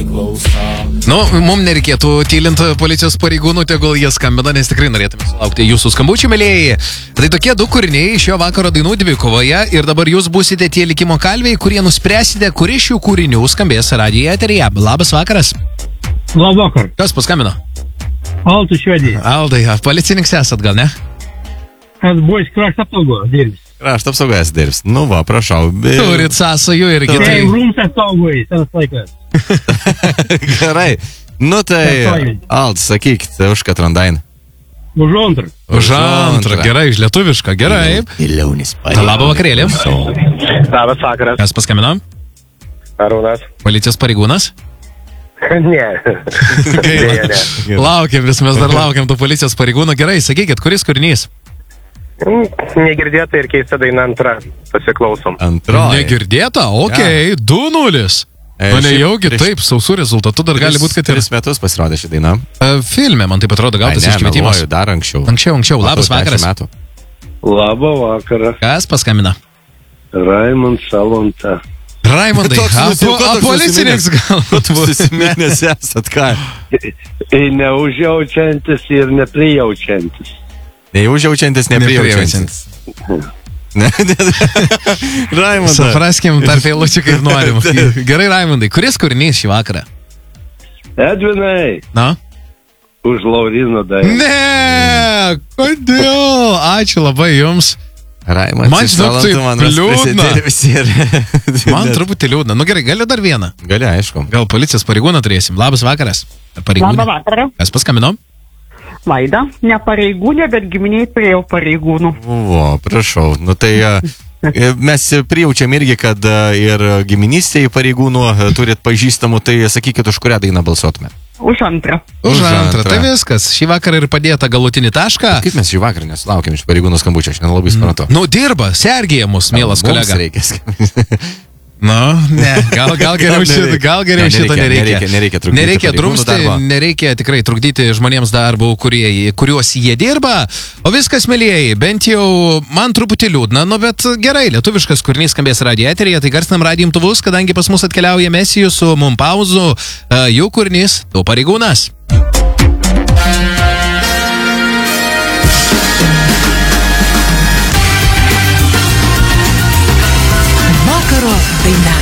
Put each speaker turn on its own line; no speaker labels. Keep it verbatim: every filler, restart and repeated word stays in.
Nu, mums nereikėtų tylinti policijos pareigūnų, tegul jie skambina, nes tikrai norėtume sulaukti jūsų skambučių, mėlėjai. Tai tokie du kūriniai šio vakaro dainų dvikovoje ir dabar jūs būsite tie likimo kalviai, kurie nuspręsite, kuri šių kūrinių skambės radijo eteryje. Labas vakaras.
Labas vakar.
Kas paskambino?
Altų Švedija.
Aldai, policininkas esat gal, ne?
Aš buvau iš krašto apsaugos dirbs.
Krašto apsaugos dirbs. Nu va, prašau. Be...
Turit sąsajų ir
Tai
kitai.
rūms apsaugoj, senas laikas.
Gerai. Nu tai, Alt, sakykit, už ką trandainą.
Už antrą.
Už antrą, gerai, iš lietuvišką, gerai.
Iliaunis.
Labą vakarėlį.
Labas vakaras.
Kas paskambino?
Arūnas.
Policijos pareigūnas?
Ne. Deja, ne.
Laukiam vis, mes dar laukiam tų policijos pareigūnų. Gerai, sakykit, kuris kūrinys?
Negirdėta ir keista daina antra. Pasiklausom.
Antroji.
Negirdėta? Ok, du nulis. O nejaugi
prieš-
taip, sausų rezultatų dar gali būti, kad ir
Tris metus pasirodė šį dainą.
e, filme, man taip atrodo,
Ai,
gautas
ne,
iškvietimas.
meluoju, dar anksčiau.
Anksčiau, anksčiau, labas
Matau,
vakaras.
dešimt metų.
Labą vakarą,
Kas paskambina?
Raimond Salonta.
Raimondai,
Toks
a,
nusi-
po,
ko
a
toks
policininkas gal?
Susiminęs esat, ką?
Neužjaučiantis ir neprijaučiantis.
Nejaučiantis, neprijaučiantis. Ne, ne. Raimondas.
Supraskim tarp eilučių kaip norim. Gerai, Raimondai, kuris kūrinys šį vakarą?
Edvinai,
Na?
už Laurino dainą.
Ne, kodėl? Ačiū labai jums.
Raimondas.
Man, žinok, taip liūdna. Man
Man
truputį liūdna. Nu gerai, gali dar vieną.
Gali, aišku.
Gal policijos pareigūną turėsim. Labas vakaras. Pareigūnė.
Labą vakarą.
Kas paskambino?
Vaida, ne pareigūnė, bet giminiai turėjau pareigūnų.
Buvo, prašau. Nu tai e, mes prijaučiam irgi, kad e, ir giminystėje pareigūnų e, turit pažįstamų, tai sakykit, už kurią dainą balsuotume.
Už antrą.
Už
Už
antrą.
antrą.
Tai viskas. Šį vakarą ir padėta galutinį tašką.
Kaip mes šį vakarą nesulaukėm iš pareigūnų skambučio, aš nelabai suprantu.
Nu, dirba, sergėja mus, mielas
Mums
kolega.
reikia skambinti.
Nu, ne, gal, gal geriau
Gal
šitą,
nereikia.
gal geriau
Ne,
šitą
nereikia,
nereikia.
nereikia, nereikia trukdyti
Nereikia
pareigūnų
drumsti,
darbo.
nereikia tikrai trukdyti žmonėms darbų, kurie, kuriuos jie dirba. O viskas, mėlyjeji, bent jau man truputį liūdna, nu bet gerai, lietuviškas kūrinys skambės radijo eteryje, tai garsinam radijo imtuvus, kadangi pas mus atkeliauja Mesijų su Mumpauzu, uh, jų kūrinys, tu pareigūnas.
Vakaro daina.